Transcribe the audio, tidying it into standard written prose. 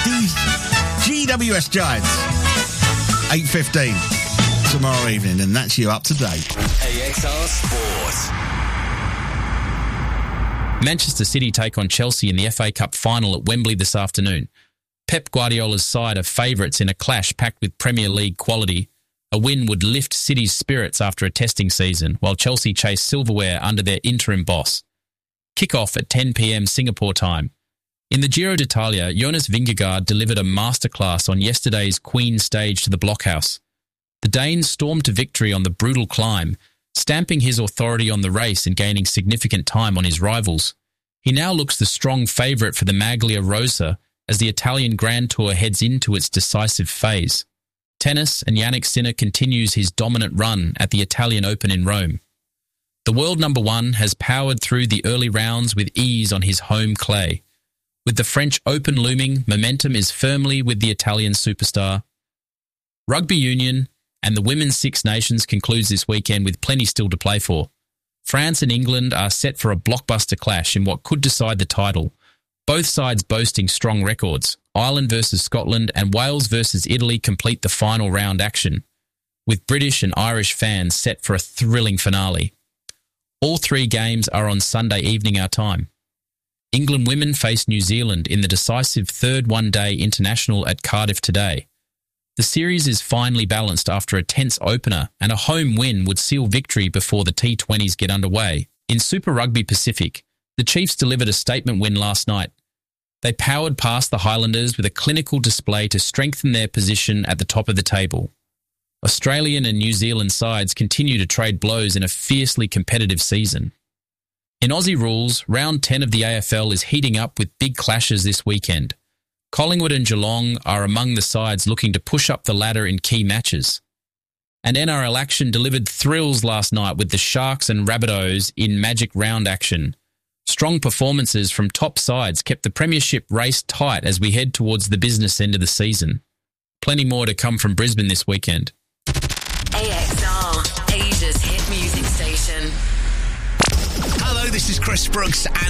the GWS Giants. 8:15 tomorrow evening, and that's you up to date. AXR Sport. Manchester City take on Chelsea in the FA Cup final at Wembley this afternoon. Pep Guardiola's side are favourites in a clash packed with Premier League quality. A win would lift City's spirits after a testing season, while Chelsea chase silverware under their interim boss. Kick-off at 10 p.m. Singapore time. In the Giro d'Italia, Jonas Vingegaard delivered a masterclass on yesterday's Queen stage to the Blockhouse. The Dane stormed to victory on the brutal climb, stamping his authority on the race and gaining significant time on his rivals. He now looks the strong favourite for the Maglia Rosa as the Italian Grand Tour heads into its decisive phase. Tennis, and Jannik Sinner continues his dominant run at the Italian Open in Rome. The world number one has powered through the early rounds with ease on his home clay. With the French Open looming, momentum is firmly with the Italian superstar. Rugby union and the Women's Six Nations concludes this weekend with plenty still to play for. France and England are set for a blockbuster clash in what could decide the title, both sides boasting strong records. Ireland versus Scotland and Wales versus Italy complete the final round action, with British and Irish fans set for a thrilling finale. All three games are on Sunday evening our time. England women face New Zealand in the decisive third one-day international at Cardiff today. The series is finely balanced after a tense opener, and a home win would seal victory before the T20s get underway. In Super Rugby Pacific, the Chiefs delivered a statement win last night. They powered past the Highlanders with a clinical display to strengthen their position at the top of the table. Australian and New Zealand sides continue to trade blows in a fiercely competitive season. In Aussie rules, round 10 of the AFL is heating up with big clashes this weekend. Collingwood and Geelong are among the sides looking to push up the ladder in key matches. And NRL action delivered thrills last night with the Sharks and Rabbitohs in Magic Round action. Strong performances from top sides kept the premiership race tight as we head towards the business end of the season. Plenty more to come from Brisbane this weekend. AXR, Asia's hit music station. Hello, this is Chris Brooks.